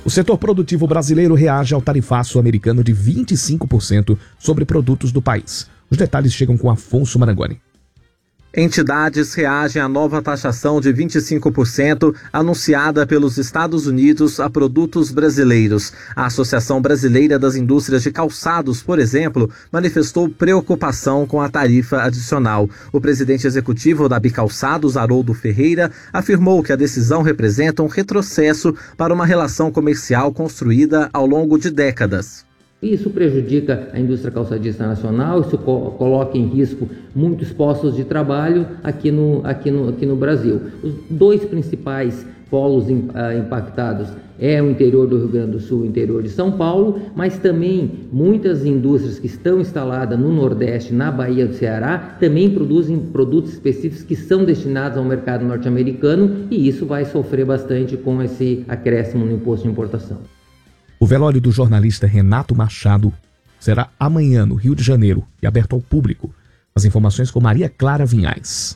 O setor produtivo brasileiro reage ao tarifaço americano de 25% sobre produtos do país. Os detalhes chegam com Afonso Marangoni. Entidades reagem à nova taxação de 25% anunciada pelos Estados Unidos a produtos brasileiros. A Associação Brasileira das Indústrias de Calçados, por exemplo, manifestou preocupação com a tarifa adicional. O presidente executivo da Bicalçados, Haroldo Ferreira, afirmou que a decisão representa um retrocesso para uma relação comercial construída ao longo de décadas. Isso prejudica a indústria calçadista nacional, isso coloca em risco muitos postos de trabalho aqui no Brasil. Os dois principais polos impactados é o interior do Rio Grande do Sul e o interior de São Paulo, mas também muitas indústrias que estão instaladas no Nordeste, na Bahia do Ceará, também produzem produtos específicos que são destinados ao mercado norte-americano, e isso vai sofrer bastante com esse acréscimo no imposto de importação. O velório do jornalista Renato Machado será amanhã no Rio de Janeiro e aberto ao público. As informações com Maria Clara Vinhais.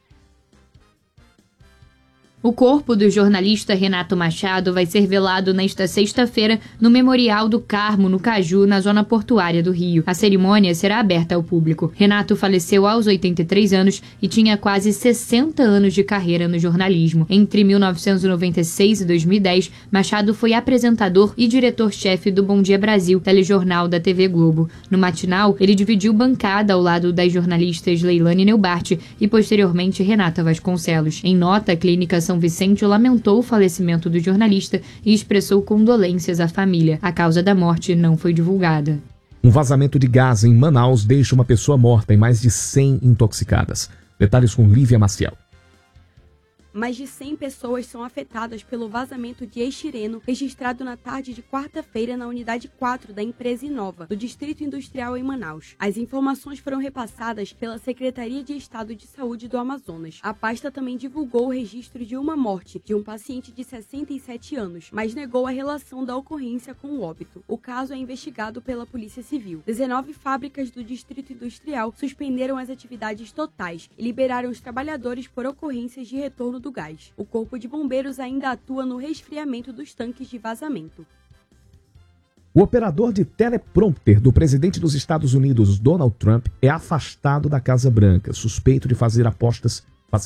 O corpo do jornalista Renato Machado vai ser velado nesta sexta-feira no Memorial do Carmo, no Caju, na zona portuária do Rio. A cerimônia será aberta ao público. Renato faleceu aos 83 anos e tinha quase 60 anos de carreira no jornalismo. Entre 1996 e 2010, Machado foi apresentador e diretor-chefe do Bom Dia Brasil, telejornal da TV Globo. No matinal, ele dividiu bancada ao lado das jornalistas Leilane Neubart e, posteriormente, Renata Vasconcelos. Em nota, a Clínica São Vicente lamentou o falecimento do jornalista e expressou condolências à família. A causa da morte não foi divulgada. Um vazamento de gás em Manaus deixa uma pessoa morta e mais de 100 intoxicadas. Detalhes com Lívia Maciel. Mais de 100 pessoas são afetadas pelo vazamento de estireno registrado na tarde de quarta-feira na unidade 4 da empresa Inova, do Distrito Industrial em Manaus. As informações foram repassadas pela Secretaria de Estado de Saúde do Amazonas. A pasta também divulgou o registro de uma morte de um paciente de 67 anos, mas negou a relação da ocorrência com o óbito. O caso é investigado pela Polícia Civil. 19 fábricas do Distrito Industrial suspenderam as atividades totais e liberaram os trabalhadores por ocorrências de retorno do gás. O Corpo de Bombeiros ainda atua no resfriamento dos tanques de vazamento. O operador de teleprompter do presidente dos Estados Unidos, Donald Trump, é afastado da Casa Branca, suspeito de fazer apostas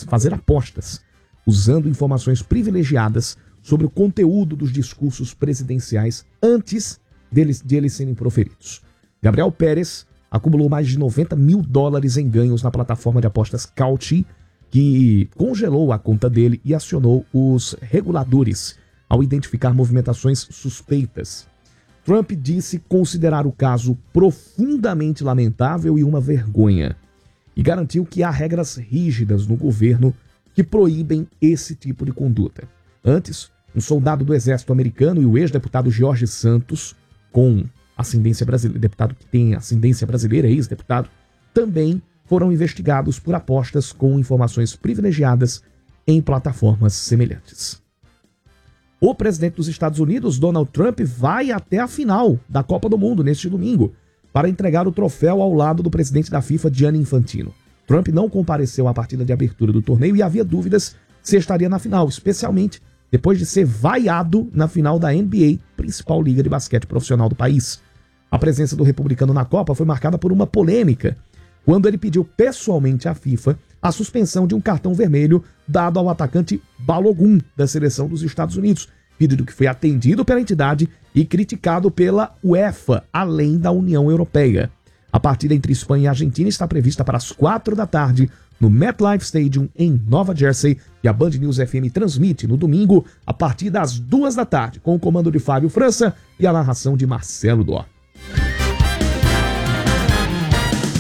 usando informações privilegiadas sobre o conteúdo dos discursos presidenciais antes de eles serem proferidos. Gabriel Pérez acumulou mais de $90 mil em ganhos na plataforma de apostas Kalshi, que congelou a conta dele e acionou os reguladores ao identificar movimentações suspeitas. Trump disse considerar o caso profundamente lamentável e uma vergonha, e garantiu que há regras rígidas no governo que proíbem esse tipo de conduta. Antes, um soldado do exército americano e o ex-deputado Jorge Santos, com ascendência brasileira, deputado que tem ascendência brasileira, ex-deputado, também foram investigados por apostas com informações privilegiadas em plataformas semelhantes. O presidente dos Estados Unidos, Donald Trump, vai até a final da Copa do Mundo neste domingo para entregar o troféu ao lado do presidente da FIFA, Gianni Infantino. Trump não compareceu à partida de abertura do torneio e havia dúvidas se estaria na final, especialmente depois de ser vaiado na final da NBA, principal liga de basquete profissional do país. A presença do republicano na Copa foi marcada por uma polêmica, quando ele pediu pessoalmente à FIFA a suspensão de um cartão vermelho dado ao atacante Balogun, da seleção dos Estados Unidos, pedido que foi atendido pela entidade e criticado pela UEFA, além da União Europeia. A partida entre Espanha e Argentina está prevista para as 4 da tarde no MetLife Stadium, em Nova Jersey, e a Band News FM transmite no domingo a partir das 2 da tarde, com o comando de Fábio França e a narração de Marcelo Dó.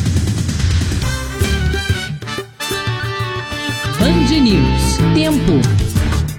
Band News. Tempo.